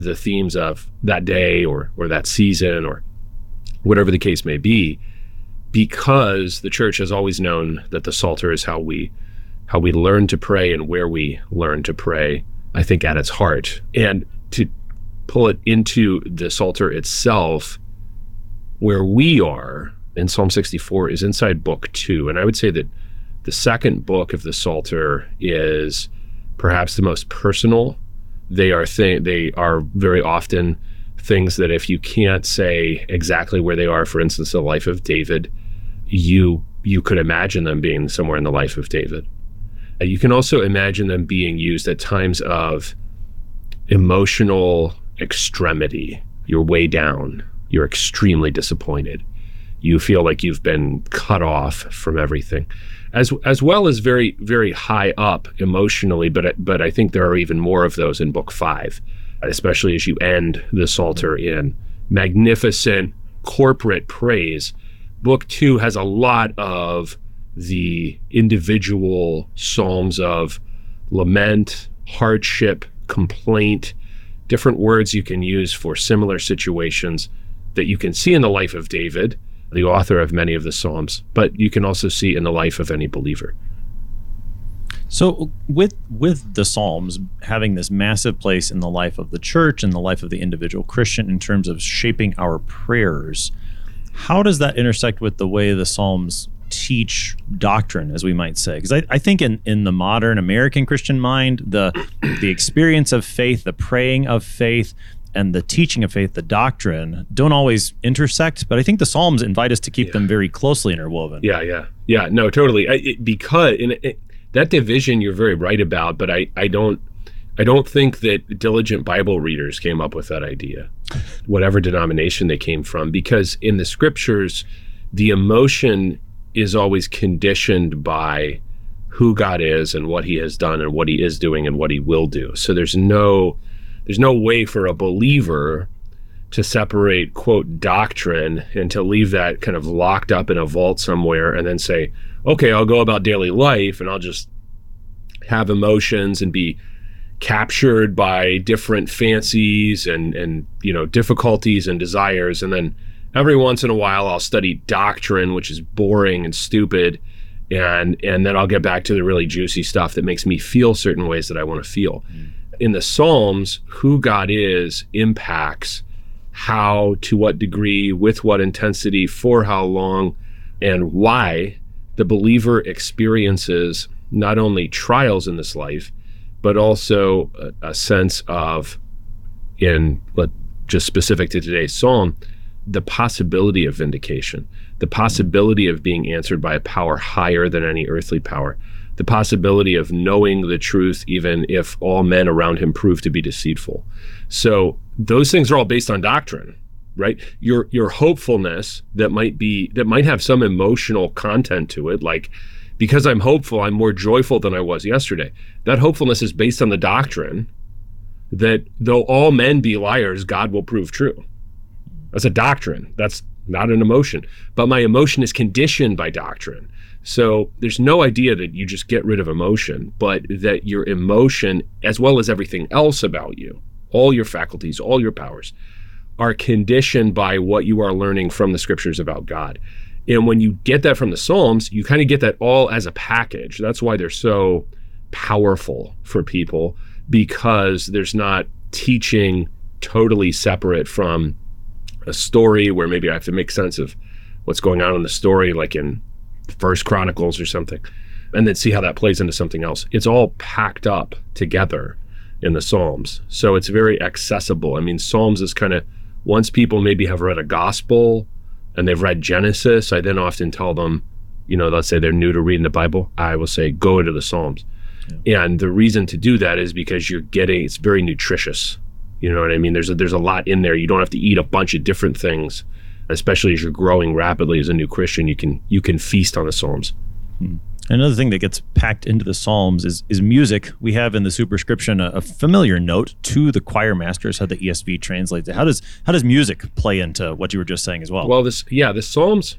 the themes of that day or that season or whatever the case may be, because the church has always known that the Psalter is how we learn to pray and where we learn to pray, I think, at its heart. And to pull it into the Psalter itself, where we are in Psalm 64 is inside Book 2. And I would say that the second book of the Psalter is perhaps the most personal. They are very often things that if you can't say exactly where they are, for instance, the life of David, you could imagine them being somewhere in the life of David. You can also imagine them being used at times of emotional extremity. You're way down. You're extremely disappointed. You feel like you've been cut off from everything, as well as very, very high up emotionally. But I think there are even more of those in Book 5, especially as you end the Psalter in magnificent corporate praise. Book 2 has a lot of the individual psalms of lament, hardship, complaint, different words you can use for similar situations that you can see in the life of David, the author of many of the Psalms, but you can also see in the life of any believer. So with the Psalms having this massive place in the life of the church and the life of the individual Christian in terms of shaping our prayers, how does that intersect with the way the Psalms teach doctrine, as we might say? Because I think in the modern American Christian mind, the experience of faith, the praying of faith, and the teaching of faith, the doctrine, don't always intersect. But I think the Psalms invite us to keep them very closely interwoven. Yeah. No, totally. Because that division you're very right about, but I don't think that diligent Bible readers came up with that idea, whatever denomination they came from, because in the scriptures, the emotion is always conditioned by who God is and what he has done and what he is doing and what he will do. So there's no way for a believer to separate, quote, doctrine and to leave that kind of locked up in a vault somewhere and then say, okay, I'll go about daily life and I'll just have emotions and be captured by different fancies and difficulties and desires. And then every once in a while I'll study doctrine, which is boring and stupid. And then I'll get back to the really juicy stuff that makes me feel certain ways that I want to feel. In the Psalms, who God is impacts how, to what degree, with what intensity, for how long, and why the believer experiences not only trials in this life, but also a sense of, just specific to today's Psalm, the possibility of vindication, the possibility of being answered by a power higher than any earthly power, the possibility of knowing the truth even if all men around him prove to be deceitful. So those things are all based on doctrine, right? Your hopefulness that might have some emotional content to it, like, because I'm hopeful, I'm more joyful than I was yesterday. That hopefulness is based on the doctrine that though all men be liars, God will prove true. That's a doctrine. That's not an emotion. But my emotion is conditioned by doctrine. So there's no idea that you just get rid of emotion, but that your emotion, as well as everything else about you, all your faculties, all your powers, are conditioned by what you are learning from the scriptures about God. And when you get that from the Psalms, you kind of get that all as a package. That's why they're so powerful for people, because there's not teaching totally separate from a story where maybe I have to make sense of what's going on in the story, like in First Chronicles or something, and then see how that plays into something else. It's all packed up together in the Psalms. So it's very accessible. I mean, Psalms is kind of, once people maybe have read a gospel and they've read Genesis, I then often tell them, let's say they're new to reading the Bible, I will say, go into the Psalms. Yeah. And the reason to do that is because it's very nutritious. You know what I mean? There's a lot in there. You don't have to eat a bunch of different things, especially as you're growing rapidly as a new Christian. You can feast on the Psalms. Another thing that gets packed into the Psalms is music. We have in the superscription a familiar note to the choir masters, how the ESV translates it. How does music play into what you were just saying as well? Well, the Psalms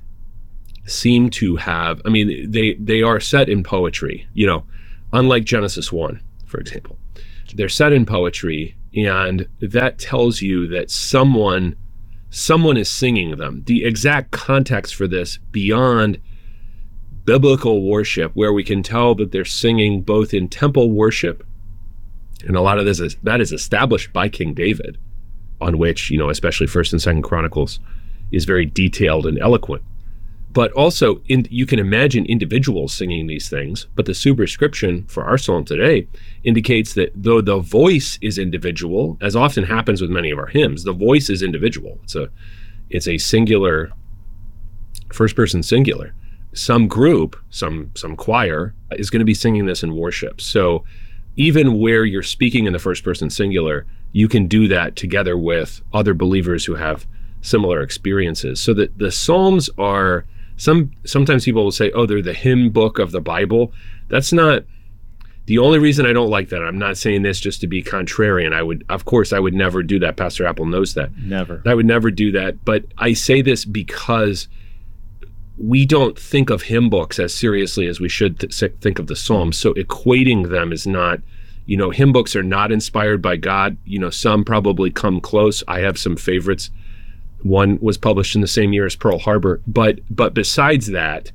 seem to have, they are set in poetry, unlike Genesis 1, for example. They're set in poetry, And that tells you that someone is singing them. The exact context for this beyond biblical worship, where we can tell that they're singing both in temple worship, and a lot of that is established by King David, on which, especially First and Second Chronicles is very detailed and eloquent. But also, you can imagine individuals singing these things, but the superscription for our psalm today indicates that though the voice is individual, as often happens with many of our hymns, the voice is individual. It's a singular, first person singular. Some group, some choir is going to be singing this in worship. So even where you're speaking in the first person singular, you can do that together with other believers who have similar experiences. So that the Psalms are, sometimes people will say, oh, they're the hymn book of the Bible. That's not the only reason I don't like that. I'm not saying this just to be contrarian. I would never do that. Pastor Apple knows that. Never. I would never do that. But I say this because we don't think of hymn books as seriously as we should think of the Psalms. So equating them is not, hymn books are not inspired by God. Some probably come close. I have some favorites. One was published in the same year as Pearl Harbor. But besides that,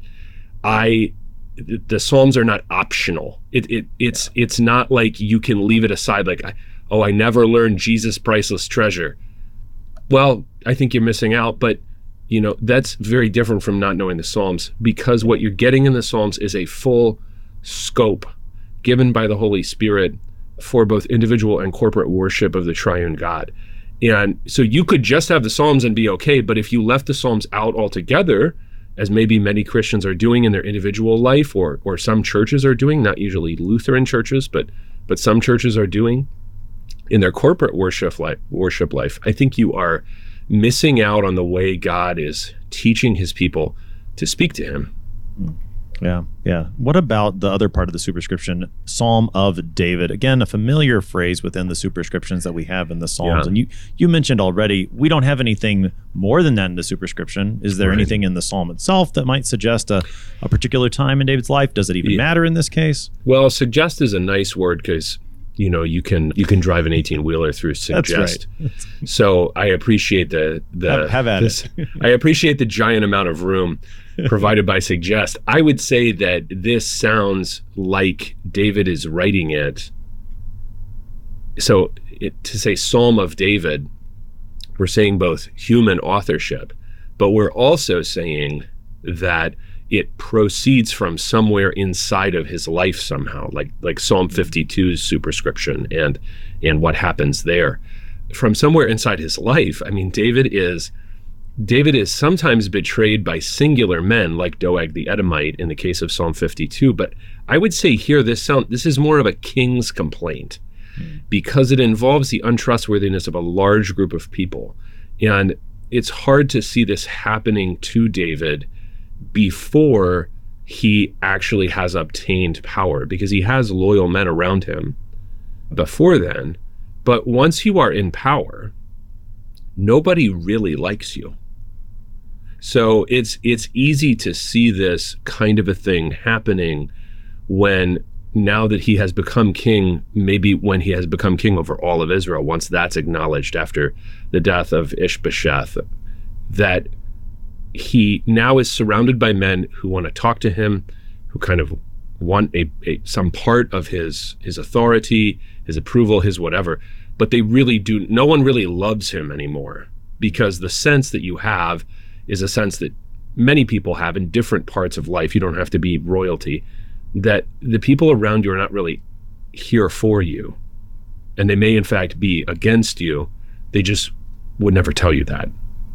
the Psalms are not optional. It's not like you can leave it aside like, I never learned Jesus' priceless treasure. Well, I think you're missing out, but that's very different from not knowing the Psalms, because what you're getting in the Psalms is a full scope given by the Holy Spirit for both individual and corporate worship of the triune God. And so you could just have the Psalms and be okay, but if you left the Psalms out altogether, as maybe many Christians are doing in their individual life, or some churches are doing, not usually Lutheran churches, but some churches are doing in their corporate worship life, I think you are missing out on the way God is teaching his people to speak to him. Yeah. What about the other part of the superscription, Psalm of David? Again, a familiar phrase within the superscriptions that we have in the Psalms. Yeah. And you mentioned already, we don't have anything more than that in the superscription. Is there anything in the Psalm itself that might suggest a particular time in David's life? Does it even matter in this case? Well, suggest is a nice word because you can drive an 18-wheeler through suggest. That's right. So I appreciate the have at it. I appreciate the giant amount of room provided by suggest. I would say that this sounds like David is writing it. So to say Psalm of David, we're saying both human authorship, but we're also saying that it proceeds from somewhere inside of his life somehow, like Psalm 52's superscription and what happens there. From somewhere inside his life, I mean, David is sometimes betrayed by singular men like Doeg the Edomite in the case of Psalm 52, but I would say here this is more of a king's complaint because it involves the untrustworthiness of a large group of people. And it's hard to see this happening to David before he actually has obtained power, because he has loyal men around him before then. But once you are in power, nobody really likes you. So it's easy to see this kind of a thing happening when, now that he has become king, maybe when he has become king over all of Israel, once that's acknowledged after the death of Ishbosheth, that he now is surrounded by men who want to talk to him, who kind of want some part of his authority, his approval, his whatever, but no one really loves him anymore, because the sense that you have is a sense that many people have in different parts of life. You don't have to be royalty, that the people around you are not really here for you, and they may in fact be against you. They just would never tell you that.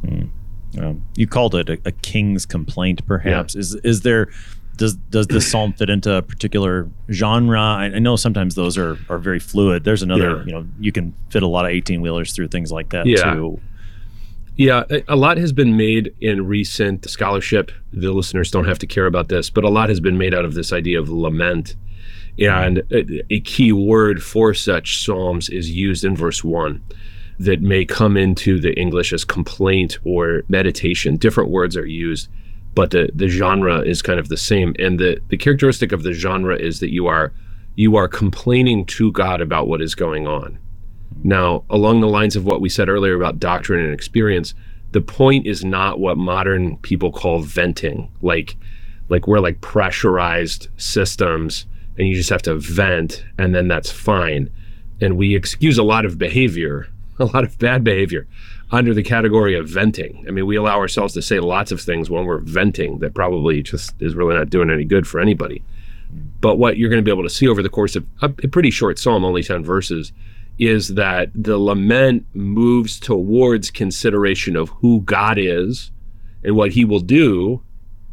You called it a king's complaint, perhaps. Yeah. Does the psalm fit into a particular genre? I know sometimes those are very fluid. There's another, you can fit a lot of 18-wheelers through things like that too. Yeah, a lot has been made in recent scholarship. The listeners don't have to care about this, but a lot has been made out of this idea of lament. And a key word for such psalms is used in verse 1 that may come into the English as complaint or meditation. Different words are used, but the genre is kind of the same. And the characteristic of the genre is that you are complaining to God about what is going on. Now, along the lines of what we said earlier about doctrine and experience, the point is not what modern people call venting, like we're like pressurized systems and you just have to vent and then that's fine. And we excuse a lot of behavior, a lot of bad behavior under the category of venting. I mean, we allow ourselves to say lots of things when we're venting that probably just is really not doing any good for anybody. But what you're going to be able to see over the course of a pretty short psalm, only 10 verses, is that the lament moves towards consideration of who God is and what he will do.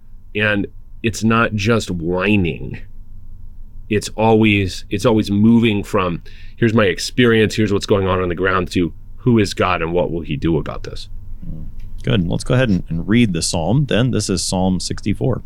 And it's not just whining. It's always moving from, here's my experience, here's what's going on the ground, to who is God and what will he do about this? Good. Let's go ahead and read the psalm then. This is Psalm 64.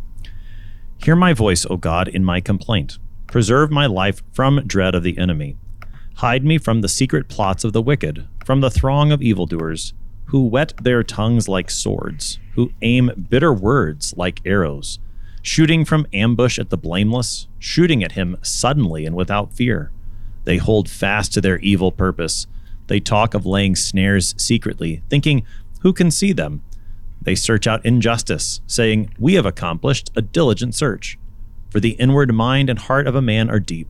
Hear my voice, O God, in my complaint. Preserve my life from dread of the enemy. Hide me from the secret plots of the wicked, from the throng of evildoers, who whet their tongues like swords, who aim bitter words like arrows, shooting from ambush at the blameless, shooting at him suddenly and without fear. They hold fast to their evil purpose. They talk of laying snares secretly, thinking, who can see them? They search out injustice, saying, we have accomplished a diligent search. For the inward mind and heart of a man are deep.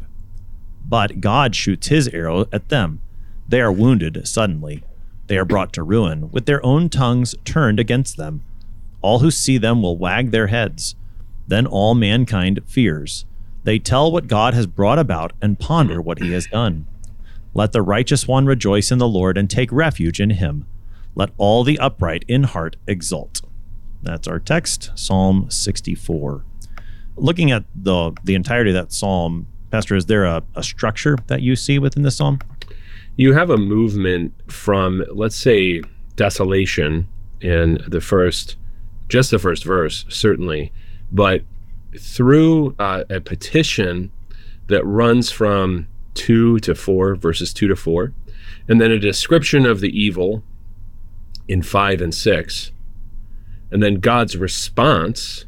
But God shoots his arrow at them. They are wounded suddenly. They are brought to ruin, with their own tongues turned against them. All who see them will wag their heads. Then all mankind fears. They tell what God has brought about and ponder what he has done. Let the righteous one rejoice in the Lord and take refuge in him. Let all the upright in heart exult. That's our text, Psalm 64. Looking at the entirety of that psalm, Pastor, is there a structure that you see within the psalm? You have a movement from, let's say, desolation in the first verse, certainly, but through a petition that runs from 2 to 4, verses 2 to 4, and then a description of the evil in 5 and 6, and then God's response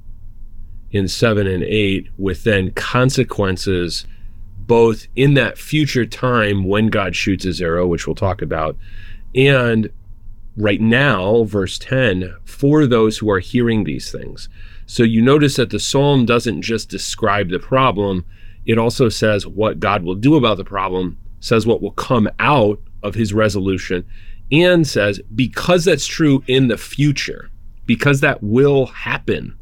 in 7 and 8, with then consequences both in that future time when God shoots his arrow, which we'll talk about, and right now, verse 10, for those who are hearing these things. So you notice that the psalm doesn't just describe the problem, it also says what God will do about the problem, says what will come out of his resolution, and says, because that's true in the future, because that will happen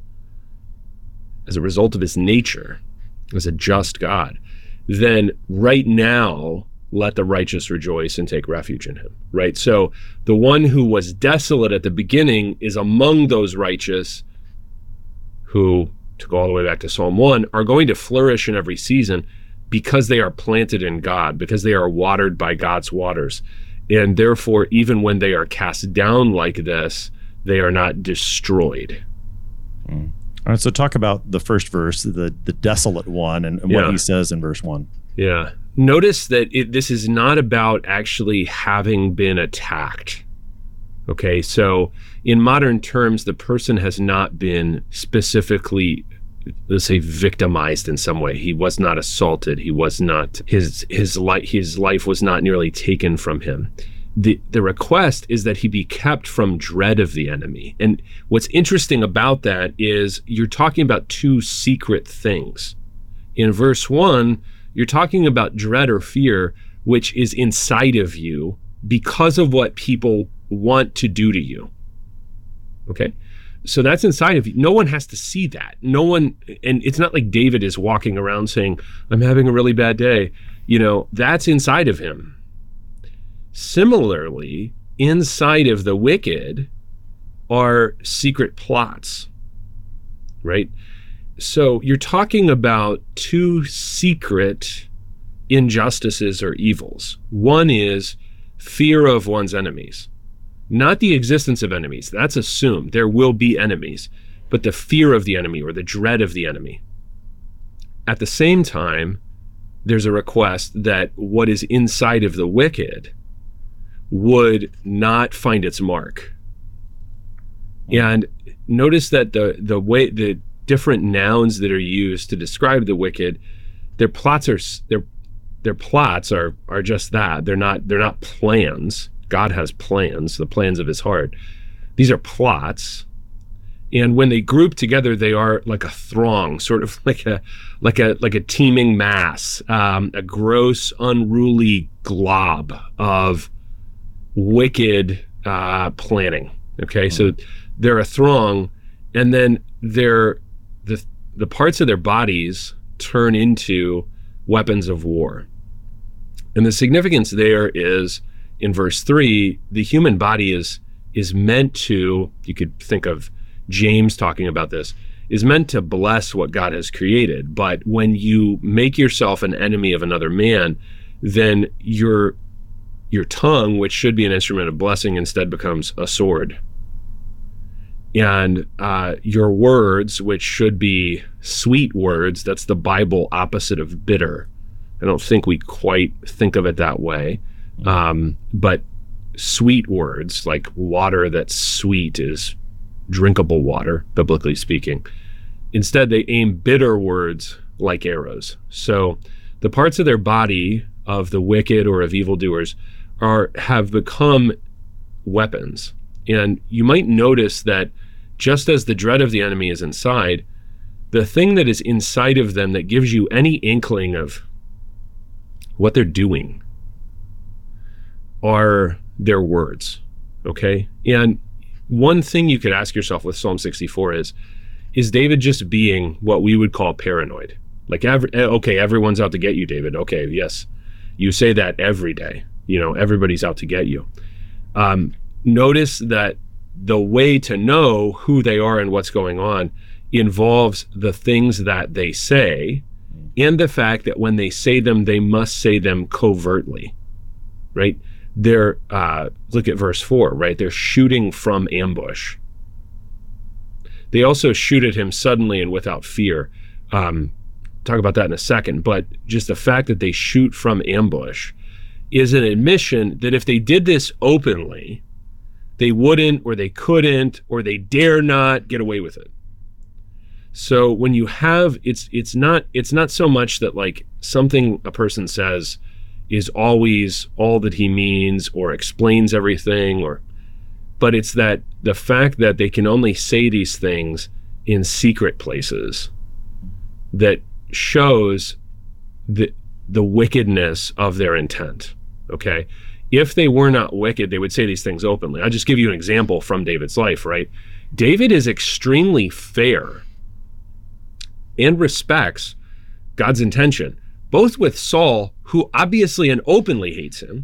as a result of his nature, as a just God, then right now, let the righteous rejoice and take refuge in him, right? So the one who was desolate at the beginning is among those righteous who, to go all the way back to Psalm 1, are going to flourish in every season because they are planted in God, because they are watered by God's waters. And therefore, even when they are cast down like this, they are not destroyed. All right, so talk about the first verse, the desolate one, and what he says in verse 1. Yeah. Notice that this is not about actually having been attacked. Okay, so in modern terms, the person has not been specifically, let's say, victimized in some way. He was not assaulted. He was not, his life was not nearly taken from him. The request is that he be kept from dread of the enemy. And what's interesting about that is you're talking about two secret things. In verse 1, you're talking about dread or fear, which is inside of you because of what people want to do to you. Okay? So that's inside of you. No one has to see that. No one, and it's not like David is walking around saying, I'm having a really bad day. You know, that's inside of him. Similarly, inside of the wicked are secret plots, right? So you're talking about two secret injustices or evils. One is fear of one's enemies. Not the existence of enemies, that's assumed. There will be enemies, but the fear of the enemy or the dread of the enemy. At the same time, there's a request that what is inside of the wicked would not find its mark. And notice that the different nouns that are used to describe the wicked, their plots are their plots are just that. They're not plans. God has plans, the plans of his heart. These are plots. And when they group together, they are like a throng, sort of like a teeming mass, a gross, unruly glob of wicked planning. Okay, so they're a throng, and then the parts of their bodies turn into weapons of war. And the significance there is, in verse 3, the human body is meant to, you could think of James talking about this, is meant to bless what God has created. But when you make yourself an enemy of another man, then your tongue, which should be an instrument of blessing, instead becomes a sword. And your words, which should be sweet words, that's the Bible opposite of bitter. I don't think we quite think of it that way. But sweet words, like water that's sweet, is drinkable water, biblically speaking. Instead, they aim bitter words like arrows. So the parts of their body of the wicked or of evildoers have become weapons. And you might notice that just as the dread of the enemy is inside, the thing that is inside of them that gives you any inkling of what they're doing are their words, okay? And one thing you could ask yourself with Psalm 64 is David just being what we would call paranoid? Like, okay, everyone's out to get you, David. Okay, yes, you say that every day. You know, everybody's out to get you. Notice that the way to know who they are and what's going on involves the things that they say, and the fact that when they say them, they must say them covertly, right? They're, look at verse 4, right? They're shooting from ambush. They also shoot at him suddenly and without fear. Talk about that in a second, but just the fact that they shoot from ambush is an admission that if they did this openly, they wouldn't, or they couldn't, or they dare not get away with it. So when you have, it's not so much that like something a person says is always all that he means or explains everything, but it's that the fact that they can only say these things in secret places that shows the wickedness of their intent, okay? If they were not wicked, they would say these things openly. I'll just give you an example from David's life, right? David is extremely fair and respects God's intention, both with Saul, who obviously and openly hates him,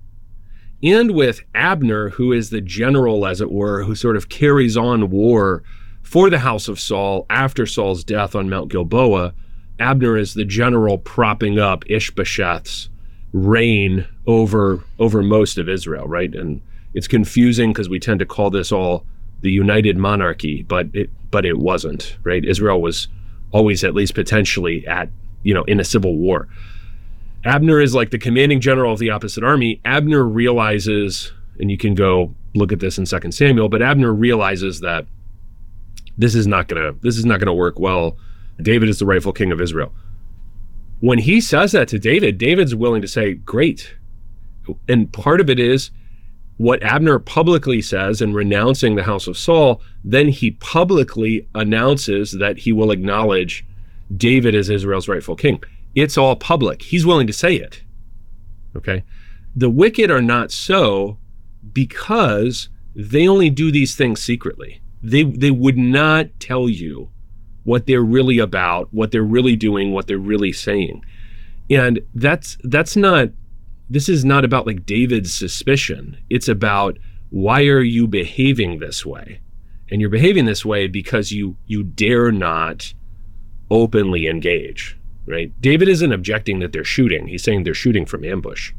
and with Abner, who is the general, as it were, who sort of carries on war for the house of Saul after Saul's death on Mount Gilboa. Abner is the general propping up Ishbosheth's reign over most of Israel, right? And it's confusing because we tend to call this all the United Monarchy, but it wasn't, right? Israel was always at least potentially in a civil war. Abner is like the commanding general of the opposite army. Abner realizes, and you can go look at this in 2 Samuel, but Abner realizes that this is not gonna work well. David is the rightful king of Israel. When he says that to David, David's willing to say, great. And part of it is what Abner publicly says in renouncing the house of Saul, then he publicly announces that he will acknowledge David as Israel's rightful king. It's all public. He's willing to say it, okay? The wicked are not so because they only do these things secretly. They would not tell you what they're really about, what they're really doing, what they're really saying. And this is not about like David's suspicion. It's about, why are you behaving this way? And you're behaving this way because you dare not openly engage, right? David isn't objecting that they're shooting. He's saying they're shooting from ambush.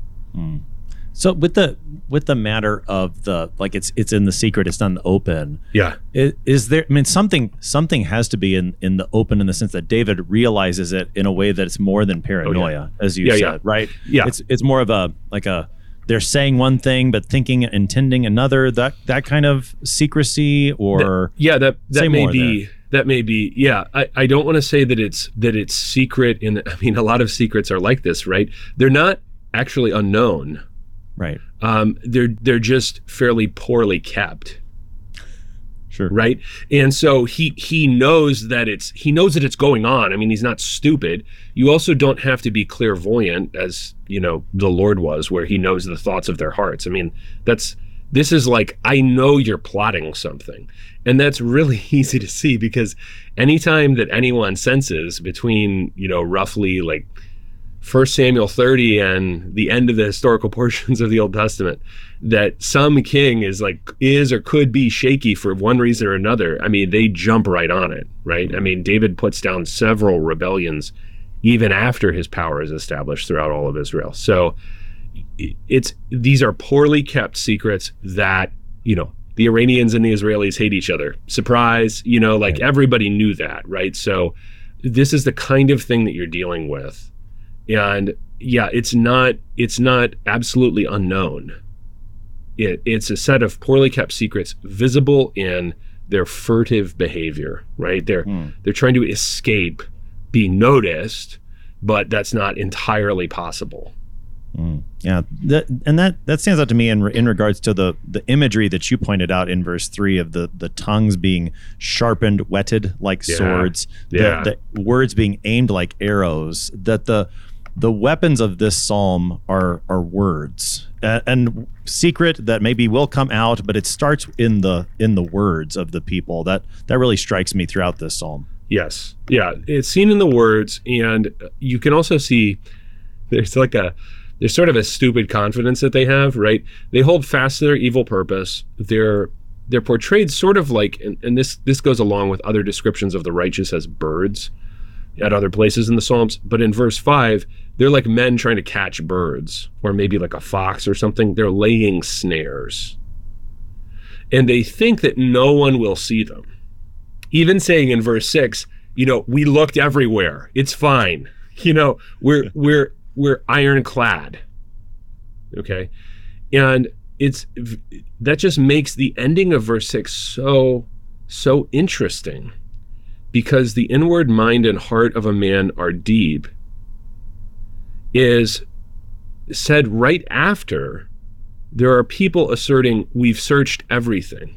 So with the matter of the, like, it's in the secret, it's not in the open. Yeah. Is there, I mean, something has to be in the open, in the sense that David realizes it in a way that it's more than paranoia, as you said, right? Yeah. It's more of they're saying one thing but thinking and intending another, that kind of secrecy, or that may be That may be, yeah. I don't want to say that it's secret. A lot of secrets are like this, right? They're not actually unknown, right? They're just fairly poorly kept, sure, right? And so he knows that it's going on. I mean, he's not stupid. You also don't have to be clairvoyant, as the Lord was, where he knows the thoughts of their hearts. I mean, this is like, I know you're plotting something. And that's really easy to see, because anytime that anyone senses between, roughly like 1 Samuel 30 and the end of the historical portions of the Old Testament, that some king is or could be shaky for one reason or another, I mean, they jump right on it, right? I mean, David puts down several rebellions even after his power is established throughout all of Israel. So these are poorly kept secrets that, the Iranians and the Israelis hate each other. Surprise, everybody knew that, right? So this is the kind of thing that you're dealing with. And yeah, it's not absolutely unknown. It's a set of poorly kept secrets visible in their furtive behavior, right? They're trying to escape being noticed, but that's not entirely possible. Yeah, that stands out to me in regards to the imagery that you pointed out in verse 3 of the tongues being sharpened, whetted like swords, the words being aimed like arrows. That the weapons of this psalm are words, and secret that maybe will come out, but it starts in the words of the people. That really strikes me throughout this psalm. Yes, yeah, it's seen in the words, and you can also see there's sort of a stupid confidence that they have, right? They hold fast to their evil purpose. They're portrayed sort of like, and this goes along with other descriptions of the righteous as birds at other places in the Psalms. But in verse 5, they're like men trying to catch birds, or maybe like a fox or something. They're laying snares. And they think that no one will see them. Even saying in verse 6, we looked everywhere. It's fine. We're ironclad, okay? And that just makes the ending of verse 6 so interesting, because the inward mind and heart of a man are deep is said right after there are people asserting we've searched everything.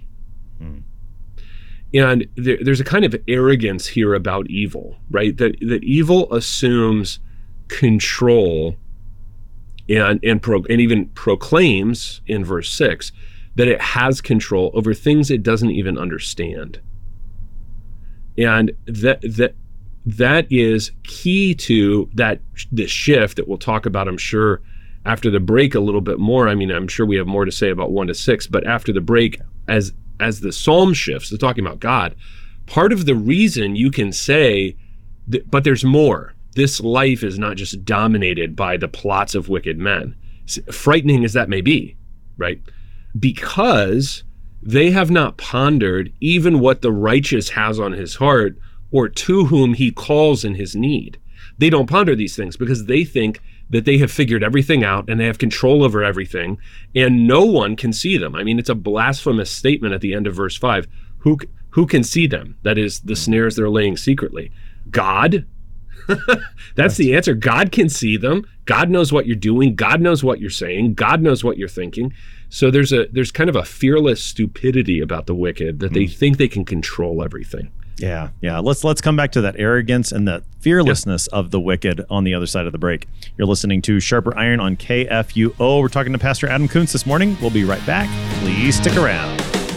And there's a kind of arrogance here about evil, right? That evil assumes control and even proclaims in verse 6 that it has control over things it doesn't even understand. And that is key to this shift that we'll talk about, I'm sure, after the break a little bit more. I mean, I'm sure we have more to say about 1 to 6, but after the break, as the psalm shifts to talking about God, part of the reason you can say but there's more. This life is not just dominated by the plots of wicked men, frightening as that may be, right? Because they have not pondered even what the righteous has on his heart, or to whom he calls in his need. They don't ponder these things because they think that they have figured everything out and they have control over everything, and no one can see them. I mean, it's a blasphemous statement at the end of verse 5. Who can see them? That is, the snares they're laying secretly. God? That's the answer. God can see them. God knows what you're doing. God knows what you're saying. God knows what you're thinking. So there's kind of a fearless stupidity about the wicked, that they think they can control everything. Yeah. Let's come back to that arrogance and that fearlessness of the wicked on the other side of the break. You're listening to Sharper Iron on KFUO. We're talking to Pastor Adam Koontz this morning. We'll be right back. Please stick around.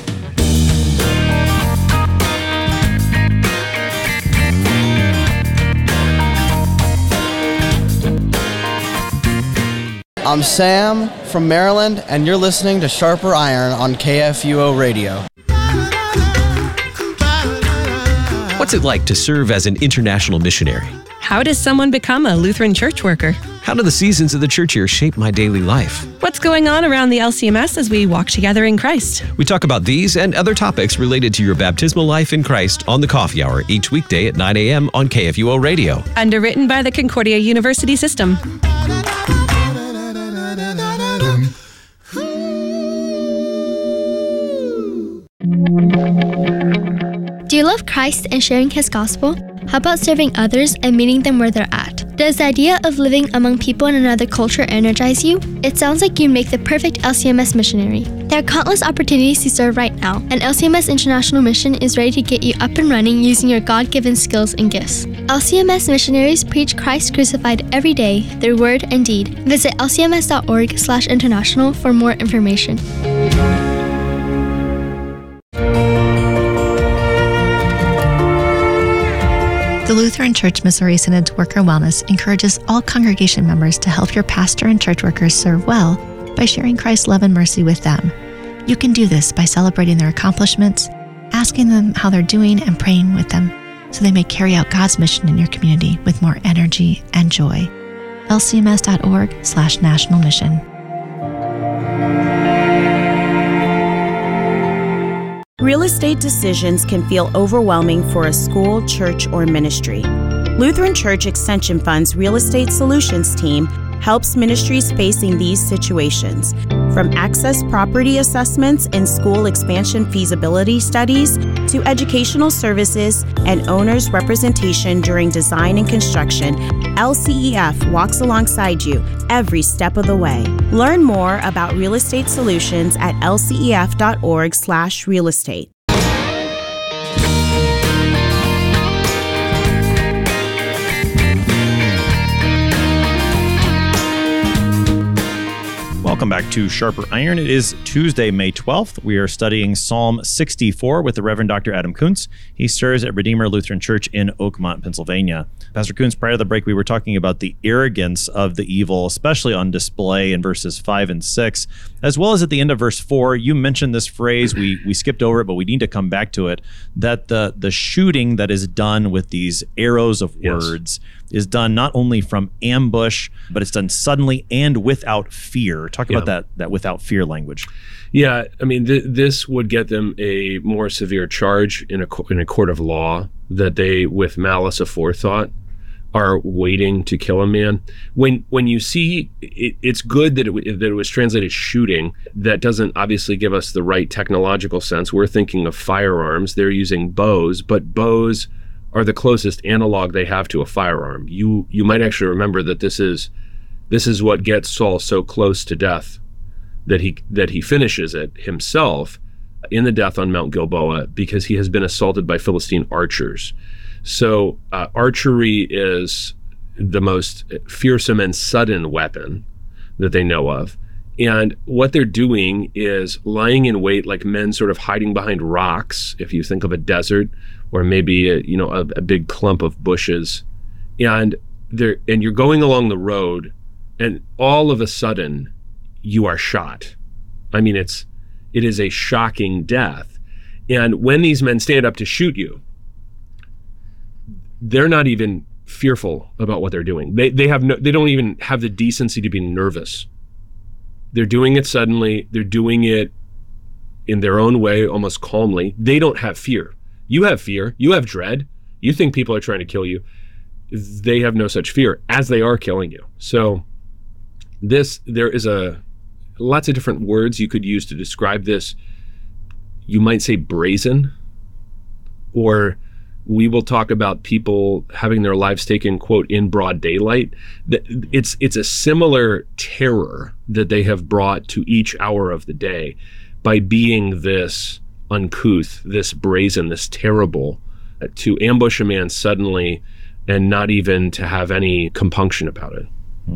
I'm Sam from Maryland, and you're listening to Sharper Iron on KFUO Radio. What's it like to serve as an international missionary? How does someone become a Lutheran church worker? How do the seasons of the church year shape my daily life? What's going on around the LCMS as we walk together in Christ? We talk about these and other topics related to your baptismal life in Christ on the Coffee Hour each weekday at 9 a.m. on KFUO Radio. Underwritten by the Concordia University System. Do you love Christ and sharing His gospel? How about serving others and meeting them where they're at? Does the idea of living among people in another culture energize you? It sounds like you make the perfect LCMS missionary. There are countless opportunities to serve right now, and LCMS International Mission is ready to get you up and running using your God-given skills and gifts. LCMS missionaries preach Christ crucified every day through word and deed. Visit lcms.org/international for more information. The Lutheran Church Missouri Synod's Worker Wellness encourages all congregation members to help your pastor and church workers serve well by sharing Christ's love and mercy with them. You can do this by celebrating their accomplishments, asking them how they're doing, and praying with them so they may carry out God's mission in your community with more energy and joy. lcms.org/national mission. Real estate decisions can feel overwhelming for a school, church, or ministry. Lutheran Church Extension Fund's Real Estate Solutions team helps ministries facing these situations, from access property assessments and school expansion feasibility studies to educational services and owners' representation during design and construction. LCEF walks alongside you every step of the way. Learn more about real estate solutions at lcef.org/realestate. Welcome back to Sharper Iron. It is Tuesday, May 12th. We are studying Psalm 64 with the Reverend Dr. Adam Kuntz. He serves at Redeemer Lutheran Church in Oakmont, Pennsylvania. Pastor Kuntz, prior to the break, we were talking about the arrogance of the evil, especially on display in verses 5 and 6, as well as at the end of verse 4. You mentioned this phrase. We skipped over it, but we need to come back to it, that the shooting that is done with these arrows of words is done not only from ambush, but it's done suddenly and without fear. Talk about that without fear language. Yeah, I mean, this would get them a more severe charge in a court of law, that they, with malice aforethought, are waiting to kill a man. When you see, it's good that it was translated shooting. That doesn't obviously give us the right technological sense. We're thinking of firearms. They're using bows, but bows are the closest analog they have to a firearm. You might actually remember that this is what gets Saul so close to death, that he finishes it himself in the death on Mount Gilboa, because he has been assaulted by Philistine archers. So archery is the most fearsome and sudden weapon that they know of. And what they're doing is lying in wait like men sort of hiding behind rocks, if you think of a desert, or maybe a big clump of bushes. And you're going along the road, and all of a sudden you are shot. I mean, it is a shocking death. And when these men stand up to shoot you, they're not even fearful about what they're doing. They don't even have the decency to be nervous. They're doing it suddenly. They're doing it in their own way, almost calmly. They don't have fear. You have fear. You have dread. You think people are trying to kill you. They have no such fear, as they are killing you. So there is lots of different words you could use to describe this. You might say brazen, or we will talk about people having their lives taken, quote, in broad daylight. It's a similar terror that they have brought to each hour of the day by being this uncouth, this brazen, this terrible, to ambush a man suddenly and not even to have any compunction about it.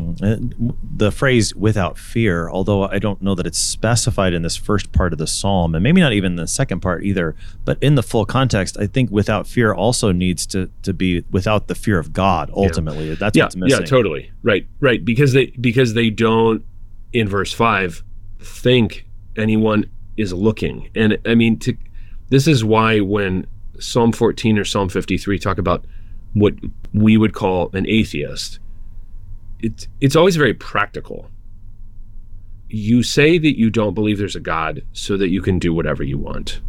The phrase without fear, although I don't know that it's specified in this first part of the psalm, and maybe not even the second part either, but in the full context, I think without fear also needs to be without the fear of God, ultimately. That's what's missing. Yeah, totally. Right. Because they don't, in verse 5, think anyone is looking. And I mean, this is why when Psalm 14 or Psalm 53 talk about what we would call an atheist, it's always very practical. You say that you don't believe there's a God so that you can do whatever you want.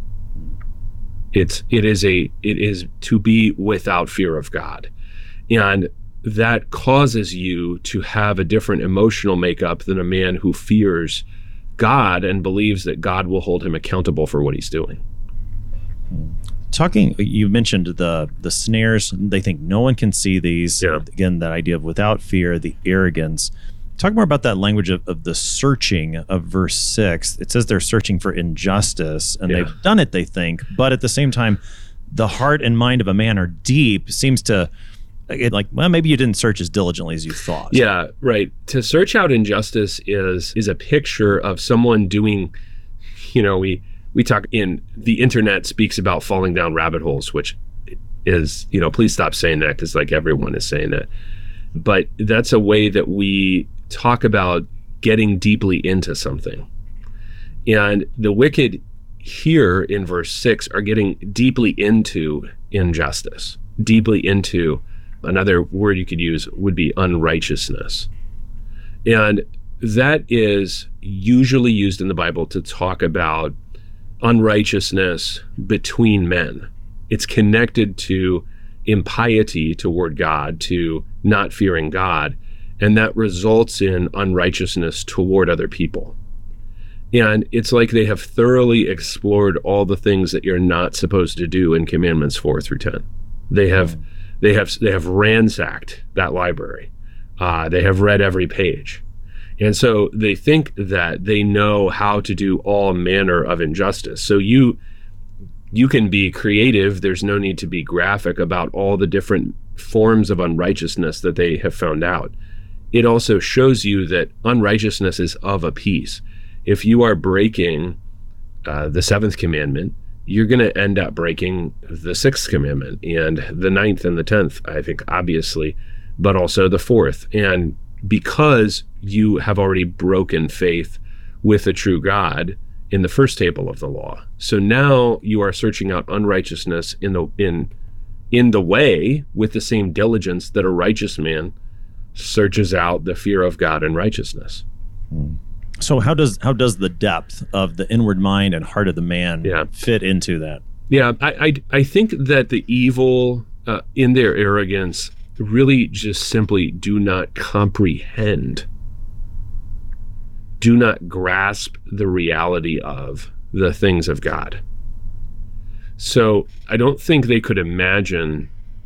It is to be without fear of God. And that causes you to have a different emotional makeup than a man who fears God and believes that God will hold him accountable for what he's doing. You mentioned the snares. They think no one can see these. Yeah. Again, that idea of without fear, the arrogance. Talk more about that language of the searching of verse 6. It says they're searching for injustice, and they've done it, they think. But at the same time, the heart and mind of a man are deep. Seems to, well, maybe you didn't search as diligently as you thought. Yeah, right. To search out injustice is a picture of someone doing, we talk in the internet speaks about falling down rabbit holes, which is, please stop saying that, because like everyone is saying that. But that's a way that we talk about getting deeply into something. And the wicked here in verse 6 are getting deeply into injustice, deeply into, another word you could use would be unrighteousness. And that is usually used in the Bible to talk about unrighteousness between men. It's connected to impiety toward God, to not fearing God, and that results in unrighteousness toward other people. And it's like they have thoroughly explored all the things that you're not supposed to do in Commandments 4 through 10. They have ransacked that library. They have read every page. And so they think that they know how to do all manner of injustice. So you can be creative. There's no need to be graphic about all the different forms of unrighteousness that they have found out. It also shows you that unrighteousness is of a piece. If you are breaking the seventh commandment, you're going to end up breaking the sixth commandment and the ninth and the 10th, I think, obviously, but also the fourth. And because you have already broken faith with the true God in the first table of the law. So now you are searching out unrighteousness in the way with the same diligence that a righteous man searches out the fear of God and righteousness. So how does the depth of the inward mind and heart of the man fit into that? Yeah, I think that the evil in their arrogance really just simply do not comprehend, do not grasp the reality of the things of God. So I don't think they could imagine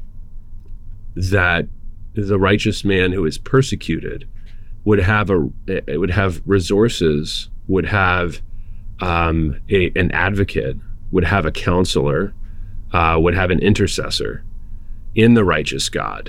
that the righteous man who is persecuted would have resources, would have an advocate, would have a counselor, would have an intercessor in the righteous God.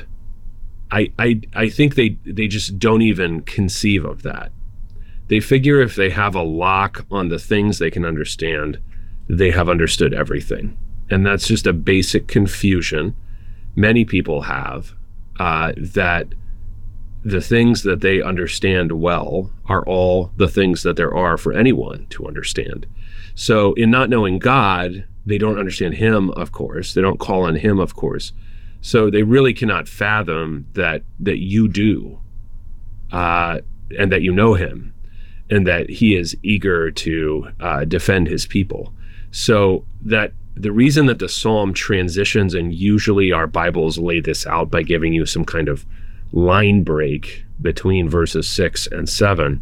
I think they just don't even conceive of that. They figure if they have a lock on the things they can understand, they have understood everything. And that's just a basic confusion many people have, that the things that they understand well are all the things that there are for anyone to understand. So in not knowing God, they don't understand him, of course. They don't call on him, of course. So they really cannot fathom that you do, and that you know him, and that he is eager to defend his people. So that the reason that the Psalm transitions, and usually our Bibles lay this out by giving you some kind of line break between verses 6 and 7,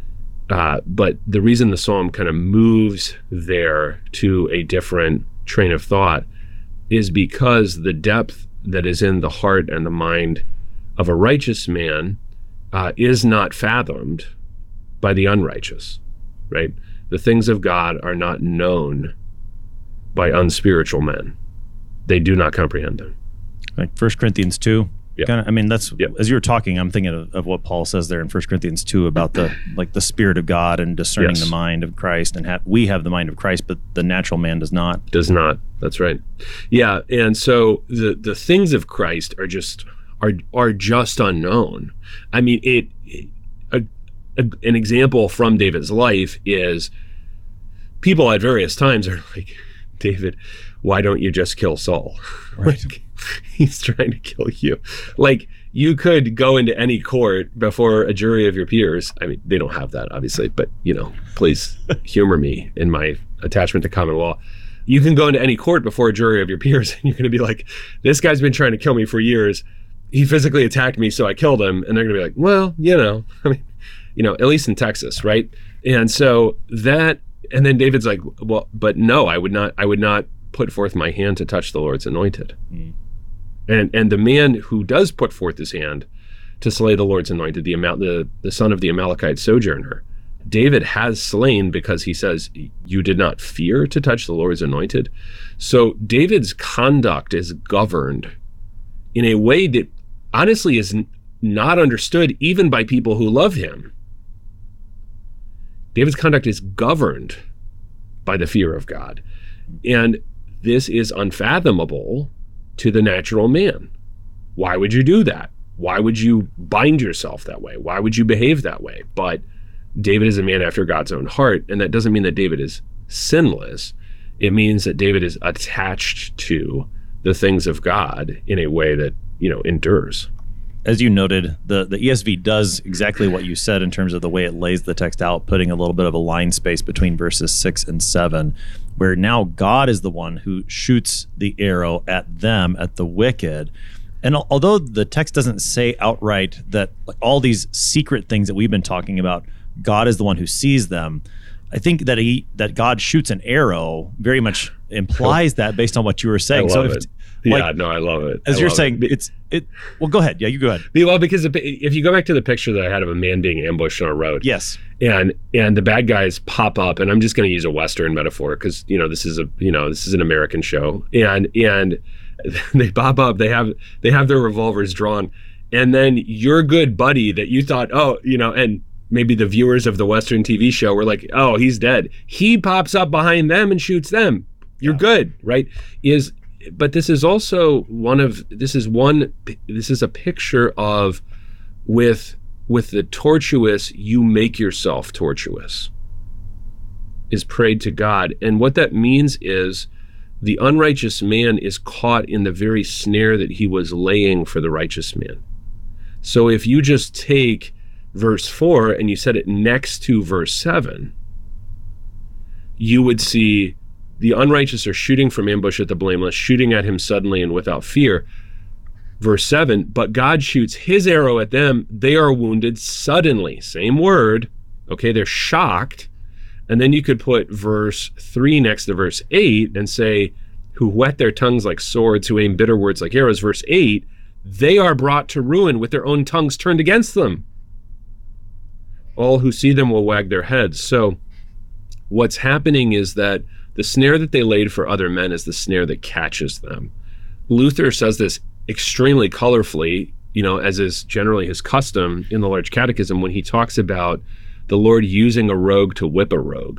but the reason the Psalm kind of moves there to a different train of thought is because the depth that is in the heart and the mind of a righteous man is not fathomed by the unrighteous, right? The things of God are not known by unspiritual men. They do not comprehend them. Like 1 Corinthians 2. Yeah. That's as you were talking, I'm thinking of what Paul says there in 1 Corinthians 2 about the Spirit of God and discerning the mind of Christ, and we have the mind of Christ, but the natural man does not. Does not. That's right. Yeah, and so the things of Christ are just unknown. I mean, an example from David's life is people at various times are like, David, why don't you just kill Saul? Right. Like, he's trying to kill you. Like, you could go into any court before a jury of your peers. I mean, they don't have that, obviously, but, please humor me in my attachment to common law. You can go into any court before a jury of your peers, and you're going to be like, this guy's been trying to kill me for years. He physically attacked me, so I killed him. And they're going to be like, well, at least in Texas, right? And so that, and then David's like, well, but no, I would not put forth my hand to touch the Lord's anointed. And the man who does put forth his hand to slay the Lord's anointed, the son of the Amalekite sojourner, David has slain because he says, you did not fear to touch the Lord's anointed. So David's conduct is governed in a way that honestly is not understood even by people who love him. David's conduct is governed by the fear of God. And this is unfathomable to the natural man. Why would you do that? Why would you bind yourself that way? Why would you behave that way? But David is a man after God's own heart, and that doesn't mean that David is sinless. It means that David is attached to the things of God in a way that, endures. As you noted, the ESV does exactly what you said in terms of the way it lays the text out, putting a little bit of a line space between verses 6 and 7, where now God is the one who shoots the arrow at them, at the wicked. And although the text doesn't say outright that all these secret things that we've been talking about, God is the one who sees them, I think that God shoots an arrow very much implies that based on what you were saying. I love it. I love it. As you're saying, well, go ahead. Yeah, you go ahead. Well, because if you go back to the picture that I had of a man being ambushed on a road. Yes. And the bad guys pop up, and I'm just going to use a Western metaphor because, this is an American show. And they pop up, they have their revolvers drawn. And then your good buddy that you thought, and maybe the viewers of the Western TV show were like, oh, he's dead. He pops up behind them and shoots them. You're good, right? But this is also this is a picture of with the tortuous, you make yourself tortuous, is prayed to God. And what that means is the unrighteous man is caught in the very snare that he was laying for the righteous man. So if you just take verse 4 and you set it next to verse 7, you would see the unrighteous are shooting from ambush at the blameless, shooting at him suddenly and without fear. Verse 7, but God shoots his arrow at them. They are wounded suddenly. Same word. Okay, they're shocked. And then you could put verse 3 next to verse 8 and say, who whet their tongues like swords, who aim bitter words like arrows. Verse 8, they are brought to ruin with their own tongues turned against them. All who see them will wag their heads. So what's happening is that the snare that they laid for other men is the snare that catches them. Luther says this extremely colorfully, as is generally his custom in the Large Catechism, when he talks about the Lord using a rogue to whip a rogue.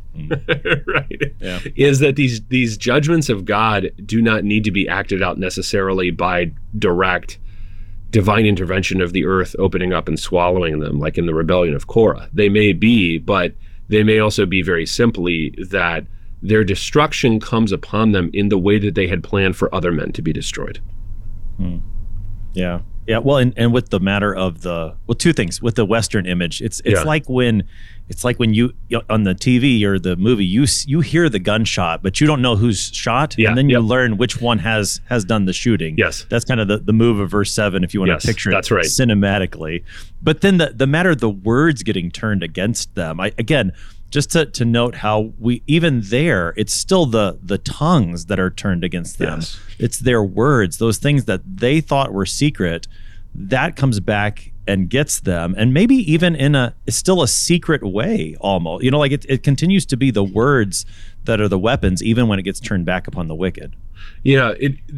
Right? Yeah. Is that these judgments of God do not need to be acted out necessarily by direct divine intervention of the earth opening up and swallowing them, like in the rebellion of Korah. They may be, but they may also be very simply that their destruction comes upon them in the way that they had planned for other men to be destroyed. Yeah. Well, and with the matter of two things with the Western image, it's like when you on the TV or the movie, you hear the gunshot, but you don't know who's shot, and then you learn which one has done the shooting. Yes, that's kind of the move of verse 7, if you want to picture it cinematically. But then the matter of the words getting turned against them, just to note how it's still the tongues that are turned against them. Yes. It's their words, those things that they thought were secret, that comes back and gets them, and maybe even it's still a secret way almost. It continues to be the words that are the weapons, even when it gets turned back upon the wicked. Yeah,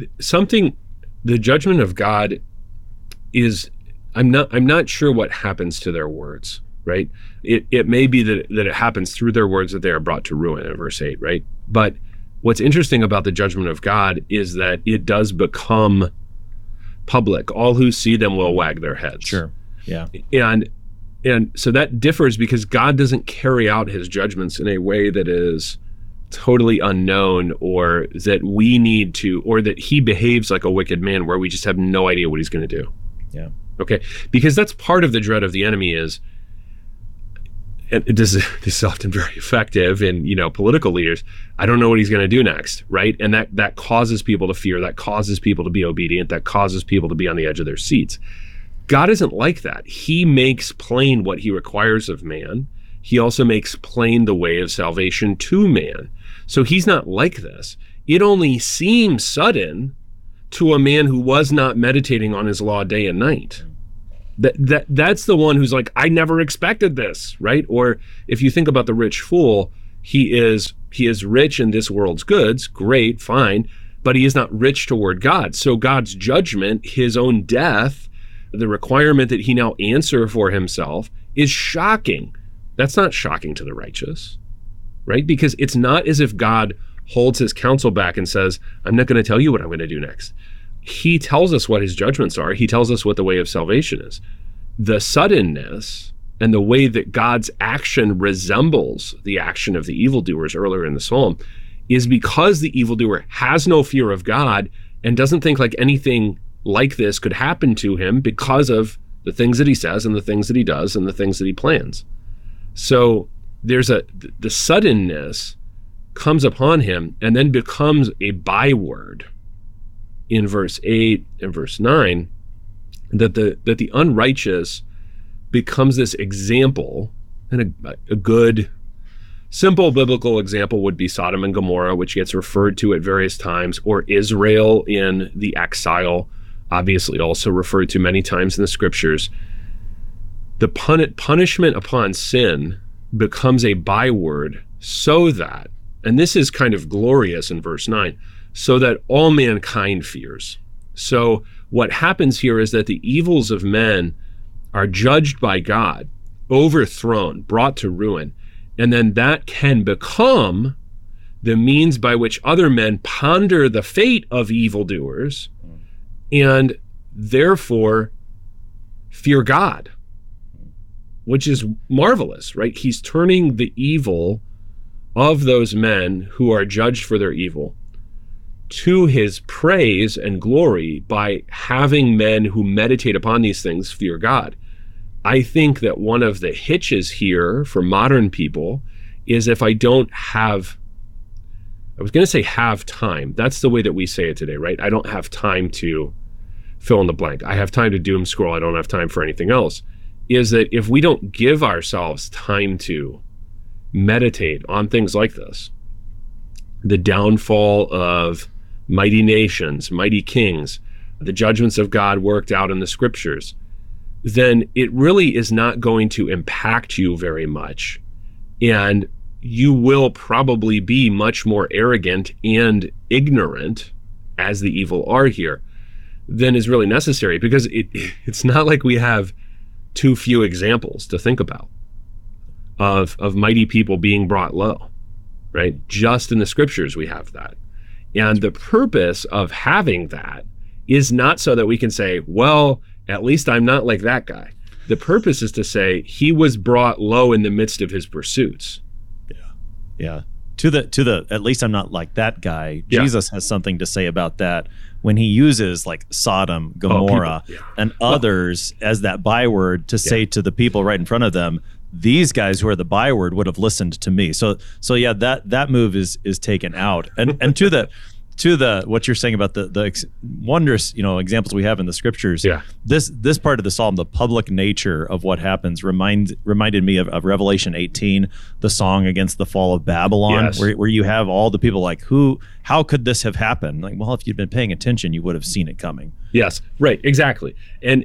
the judgment of God is, I'm not sure what happens to their words. Right? It may be that it happens through their words that they are brought to ruin in verse 8, right? But what's interesting about the judgment of God is that it does become public. All who see them will wag their heads. Sure. Yeah. And so that differs because God doesn't carry out his judgments in a way that is totally unknown, or that we need to, or that he behaves like a wicked man where we just have no idea what he's going to do. Yeah. Okay. Because that's part of the dread of the enemy is, and this is often very effective in, political leaders. I don't know what he's going to do next, right? And that causes people to fear, that causes people to be obedient, that causes people to be on the edge of their seats. God isn't like that. He makes plain what he requires of man. He also makes plain the way of salvation to man. So he's not like this. it only seems sudden to a man who was not meditating on his law day and night. That's the one who's like, I never expected this, right? Or if you think about the rich fool, he is rich in this world's goods, great, fine, but he is not rich toward God. So God's judgment, his own death, the requirement that he now answer for himself is shocking. That's not shocking to the righteous, right? Because it's not as if God holds his counsel back and says, I'm not going to tell you what I'm going to do next. He tells us what his judgments are. He tells us what the way of salvation is. The suddenness and the way that God's action resembles the action of the evildoers earlier in the psalm is because the evildoer has no fear of God and doesn't think like anything like this could happen to him because of the things that he says and the things that he does and the things that he plans. So there's the suddenness comes upon him and then becomes a byword in verse 8 and verse 9, that the unrighteous becomes this example, and a good, simple biblical example would be Sodom and Gomorrah, which gets referred to at various times, or Israel in the exile, obviously also referred to many times in the scriptures. The punishment upon sin becomes a byword so that, and this is kind of glorious in verse 9, so that all mankind fears. So what happens here is that the evils of men are judged by God, overthrown, brought to ruin, and then that can become the means by which other men ponder the fate of evildoers and therefore fear God, which is marvelous, right? He's turning the evil of those men who are judged for their evil to his praise and glory by having men who meditate upon these things fear God. I think that one of the hitches here for modern people is if I don't have, I was going to say have time. That's the way that we say it today, right? I don't have time to fill in the blank. I have time to doom scroll. I don't have time for anything else. Is that if we don't give ourselves time to meditate on things like this, the downfall of mighty nations, mighty kings, the judgments of God worked out in the scriptures, then it really is not going to impact you very much. And you will probably be much more arrogant and ignorant, as the evil are here, than is really necessary, because it's not like we have too few examples to think about of mighty people being brought low, right? Just in the scriptures we have that. And the purpose of having that is not so that we can say, well, at least I'm not like that guy. The purpose is to say he was brought low in the midst of his pursuits. Yeah. To the at least I'm not like that guy. Yeah. Jesus has something to say about that when he uses like Sodom, Gomorrah, and others as that byword to say to the people right in front of them, these guys who are the byword would have listened to me. So yeah, that move is taken out. And to the what you're saying about the wondrous examples we have in the scriptures. Yeah. This part of the psalm, the public nature of what happens, reminded me of Revelation 18, the song against the fall of Babylon, Yes. where you have all the people like, how could this have happened? Like, well, if you'd been paying attention, you would have seen it coming. Yes, right, exactly. And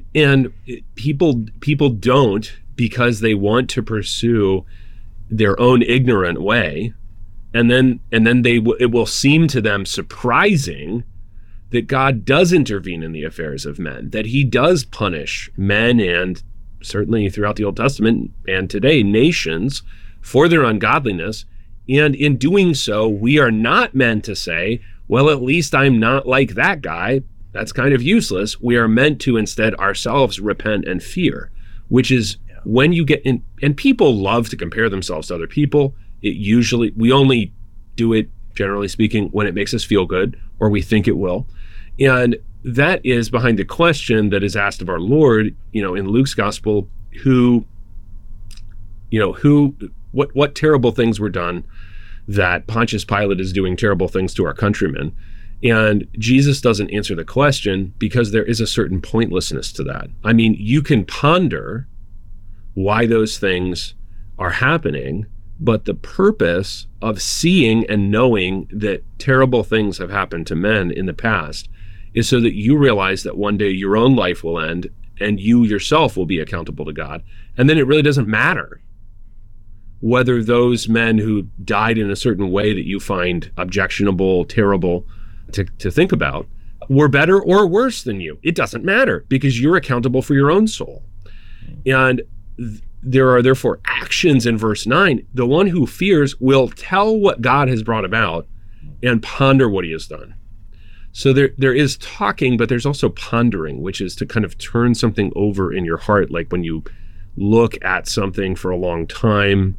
people don't, because they want to pursue their own ignorant way, and then it will seem to them surprising that God does intervene in the affairs of men, that he does punish men, and certainly throughout the Old Testament and today nations, for their ungodliness. And in doing so, we are not meant to say, well, at least I'm not like that guy. That's kind of useless. We are meant to instead ourselves repent and fear, which is when you get in, and people love to compare themselves to other people. We only do it, generally speaking, when it makes us feel good or we think it will. And that is behind the question that is asked of our Lord, in Luke's gospel, what terrible things were done that Pontius Pilate is doing terrible things to our countrymen. And Jesus doesn't answer the question because there is a certain pointlessness to that. I mean, you can ponder why those things are happening, But the purpose of seeing and knowing that terrible things have happened to men in the past is so that you realize that one day your own life will end and you yourself will be accountable to God. And then it really doesn't matter whether those men who died in a certain way that you find objectionable, terrible to think about, were better or worse than you. It doesn't matter because you're accountable for your own soul. And there are therefore actions in verse 9. The one who fears will tell what God has brought about and ponder what he has done. So there is talking, but there's also pondering, which is to kind of turn something over in your heart, like when you look at something for a long time.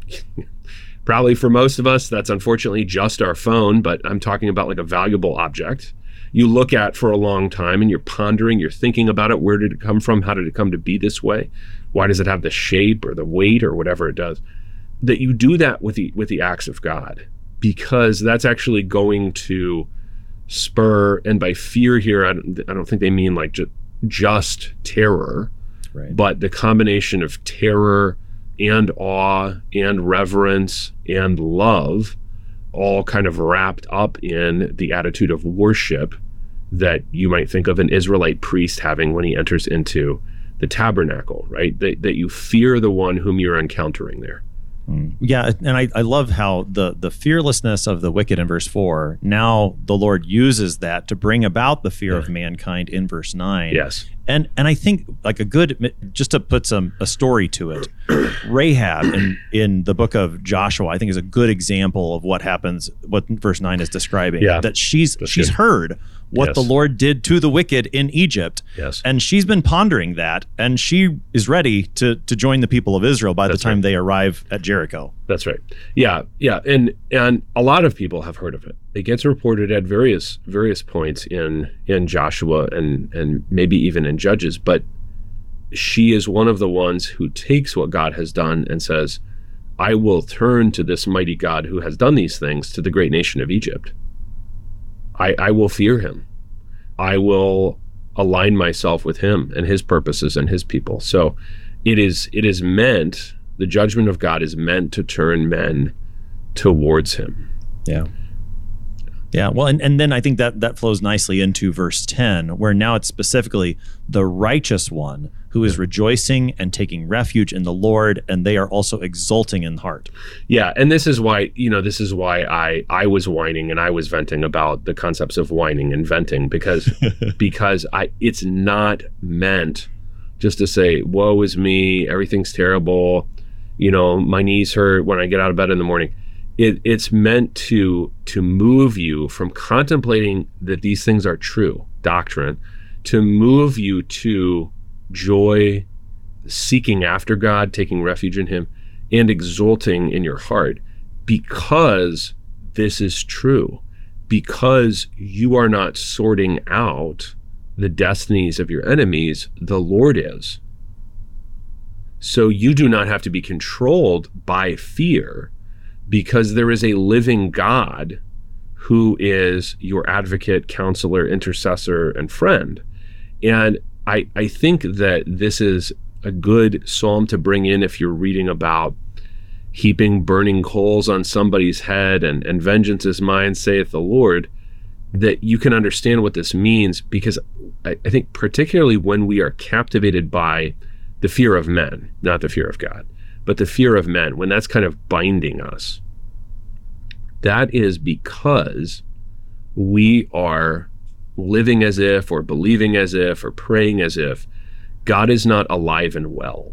Probably for most of us, that's unfortunately just our phone, but I'm talking about like a valuable object you look at for a long time and you're pondering, you're thinking about it. Where did it come from? How did it come to be this way? Why does it have the shape or the weight or whatever it does? That you do that with the acts of God, because that's actually going to spur, and by fear here, I don't think they mean like just terror, right, but the combination of terror and awe and reverence and love, all kind of wrapped up in the attitude of worship that you might think of an Israelite priest having when he enters into the tabernacle, right? That you fear the one whom you're encountering there. Yeah, and I love how the fearlessness of the wicked in verse 4, now the Lord uses that to bring about the fear of mankind in verse 9. Yes. And I think like just to put a story to it, Rahab in the book of Joshua, I think is a good example of what happens, what verse 9 is describing. Yeah, that she's heard what the Lord did to the wicked in Egypt. Yes. And she's been pondering that, and she is ready to join the people of Israel by the time they arrive at Jericho. That's right. Yeah. And a lot of people have heard of it. It gets reported at various points in Joshua and maybe even in Judges, but she is one of the ones who takes what God has done and says, I will turn to this mighty God who has done these things to the great nation of Egypt. I will fear him. I will align myself with him and his purposes and his people. So it is meant, the judgment of God is meant to turn men towards him. Yeah. Yeah, well, and then I think that flows nicely into verse 10, where now it's specifically the righteous one who is rejoicing and taking refuge in the Lord, and they are also exulting in heart. Yeah, and this is why I was whining and I was venting about the concepts of whining and venting, because it's not meant just to say, woe is me, everything's terrible, my knees hurt when I get out of bed in the morning. It's meant to move you from contemplating that these things are true, doctrine, to move you to joy, seeking after God, taking refuge in him, and exulting in your heart, because this is true, because you are not sorting out the destinies of your enemies, the Lord is. So you do not have to be controlled by fear, because there is a living God who is your advocate, counselor, intercessor, and friend. And I think that this is a good psalm to bring in if you're reading about heaping burning coals on somebody's head and vengeance is mine, saith the Lord, that you can understand what this means, because I think particularly when we are captivated by the fear of men, not the fear of God, but the fear of men, when that's kind of binding us, that is because we are living as if, or believing as if, or praying as if God is not alive and well.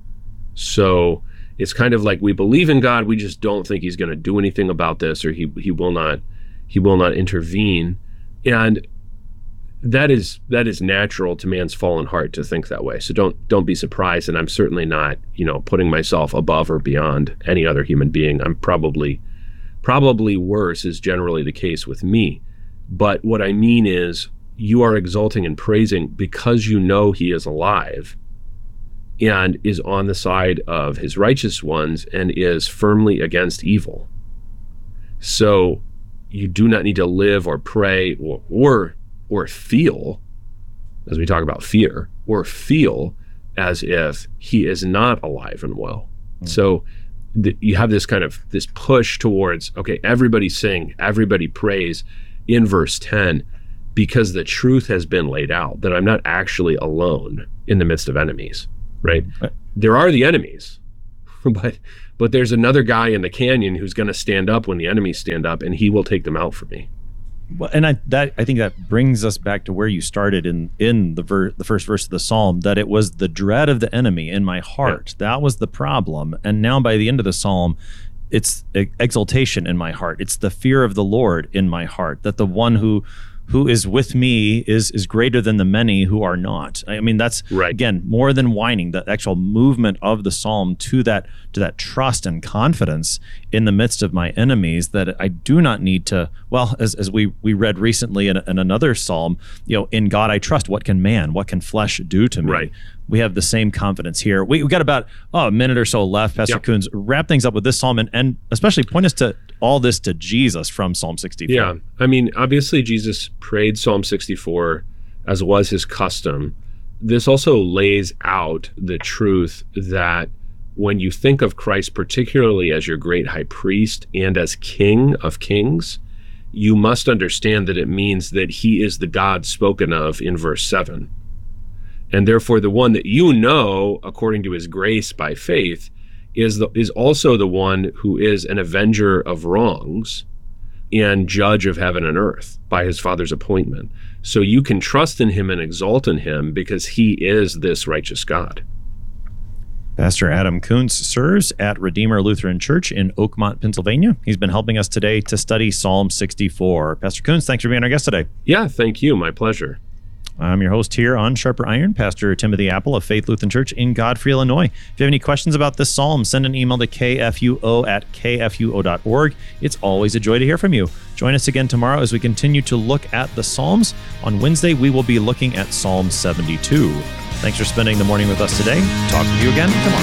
So it's kind of like we believe in God, we just don't think he's going to do anything about this, or he will not intervene. And that is natural to man's fallen heart to think that way. So don't be surprised. And I'm certainly not, putting myself above or beyond any other human being. I'm probably worse is generally the case with me. But what I mean is, you are exulting and praising because you know he is alive and is on the side of his righteous ones and is firmly against evil. So you do not need to live or pray or feel, as we talk about fear, or feel as if he is not alive and well. So you have this kind of this push towards, okay, everybody sing, everybody praise in verse 10, because the truth has been laid out that I'm not actually alone in the midst of enemies, right? There are the enemies, but there's another guy in the canyon who's going to stand up when the enemies stand up, and he will take them out for me. Well, and I think that brings us back to where you started in the first verse of the Psalm, that it was the dread of the enemy in my heart. Yeah. That was the problem. And now by the end of the Psalm, it's exultation in my heart. It's the fear of the Lord in my heart, that the one who is with me is greater than the many who are not. I mean, that's right. Again, more than whining, the actual movement of the Psalm to that trust and confidence in the midst of my enemies, that I do not need to, well, as we read recently in another Psalm, in God I trust, what can flesh do to me? Right. We have the same confidence here. We got about a minute or so left. Pastor Coons, wrap things up with this Psalm and especially point us to all this to Jesus from Psalm 64. Yeah, I mean, obviously Jesus prayed Psalm 64 as was his custom. This also lays out the truth that when you think of Christ, particularly as your great high priest and as King of kings, you must understand that it means that he is the God spoken of in verse 7. And therefore, the one that according to his grace by faith, is also the one who is an avenger of wrongs and judge of heaven and earth by his Father's appointment. So you can trust in him and exalt in him because he is this righteous God. Pastor Adam Coons serves at Redeemer Lutheran Church in Oakmont, Pennsylvania. He's been helping us today to study Psalm 64. Pastor Coons, thanks for being our guest today. Yeah, thank you. My pleasure. I'm your host here on Sharper Iron, Pastor Timothy Apple of Faith Lutheran Church in Godfrey, Illinois. If you have any questions about this psalm, send an email to kfuo@kfuo.org. It's always a joy to hear from you. Join us again tomorrow as we continue to look at the Psalms. On Wednesday, we will be looking at Psalm 72. Thanks for spending the morning with us today. Talk with you again tomorrow.